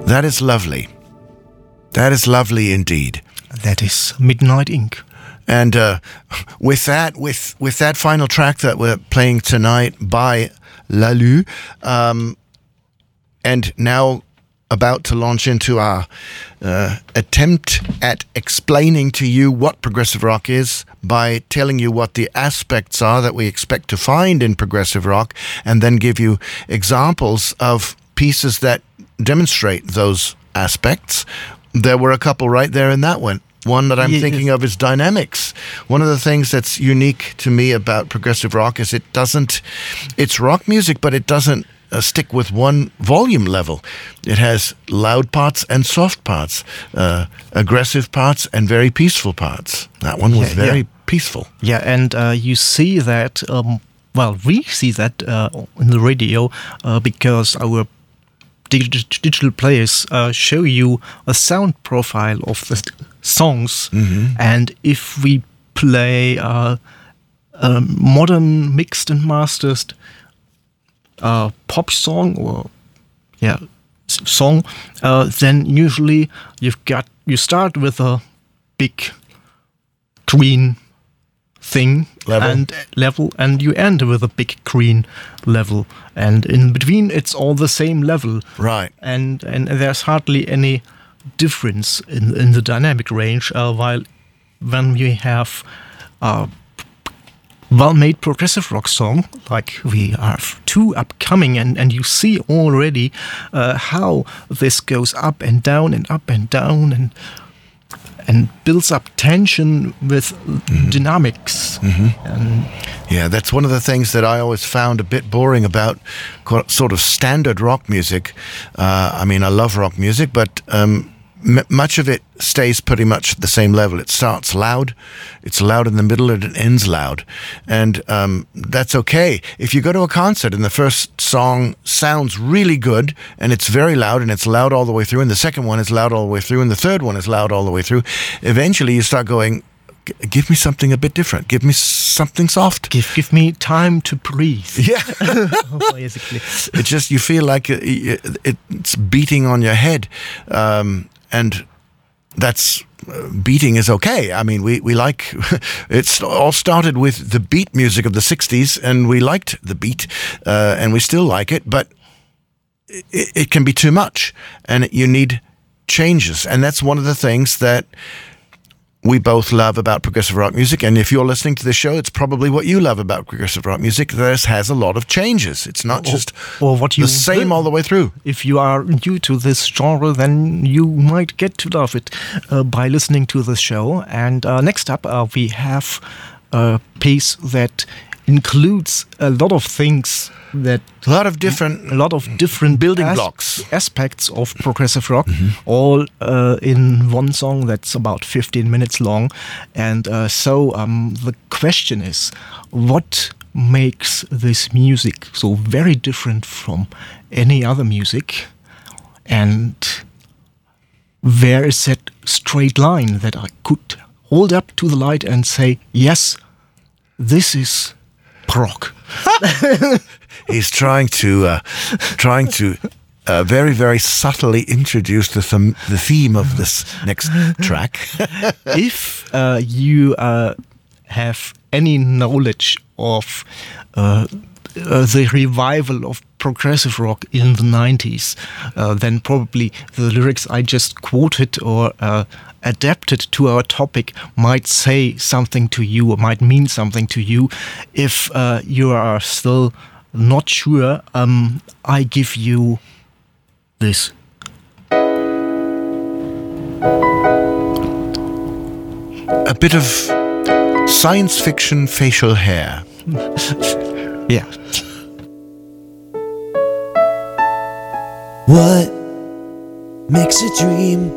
That is lovely. That is lovely indeed. That is Midnight Inc. And with that final track that we're playing tonight by Lalu, and now about to launch into our attempt at explaining to you what progressive rock is by telling you what the aspects are that we expect to find in progressive rock, and then give you examples of pieces that demonstrate those aspects. There were a couple right there in that one. One that I'm thinking of is dynamics. One of the things that's unique to me about progressive rock is it's rock music, but it doesn't stick with one volume level. It has loud parts and soft parts, aggressive parts and very peaceful parts. That one was very peaceful. Yeah, and you see that, we see that in the radio because our digital players show you a sound profile of the songs, and if we play a modern mixed and mastered pop song or song, then usually you start with a big green thing level, and you end with a big green level, and in between it's all the same level, right? And there's hardly any difference in the dynamic range, while when we have well-made progressive rock song, like we have two upcoming, and you see already how this goes up and down and builds up tension with dynamics. And that's one of the things that I always found a bit boring about sort of standard rock music. I mean, I love rock music, but much of it stays pretty much at the same level. It starts loud, it's loud in the middle, and it ends loud. And that's okay. If you go to a concert and the first song sounds really good, and it's very loud, and it's loud all the way through, and the second one is loud all the way through, and the third one is loud all the way through, eventually you start going, give me something a bit different. Give me something soft. Give me time to breathe. Yeah. Basically. It's just, you feel like it's beating on your head. And that's, beating is okay. I mean, we like, it's all started with the beat music of the 60s, and we liked the beat, and we still like it, but it can be too much, and you need changes. And that's one of the things that we both love about progressive rock music. And if you're listening to this show, it's probably what you love about progressive rock music. This has a lot of changes. It's not just the same all the way through. If you are new to this genre, then you might get to love it by listening to this show. And next up, we have a piece that includes a lot of things, that a lot of different building blocks, aspects of progressive rock, all in one song that's about 15 minutes long. And so the question is, what makes this music so very different from any other music? And where is that straight line that I could hold up to the light and say, yes, this is prog? He's trying to very, very subtly introduce the theme of this next track. If you have any knowledge of the revival of progressive rock in the 90s, then probably the lyrics I just quoted or adapted to our topic might say something to you, or might mean something to you. If you are still not sure, I give you this. A bit of science fiction facial hair. Yeah. What makes a dream